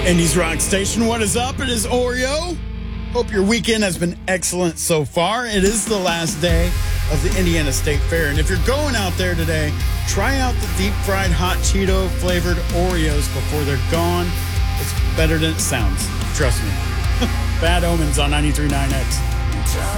Indies Rock Station, what is up? It is Oreo. Hope your weekend has been excellent so far. It is the last day of the Indiana State Fair. And if you're going out there today, try out the deep fried hot Cheeto flavored Oreos before they're gone. It's better than it sounds. Trust me. Bad Omens on 93.9X.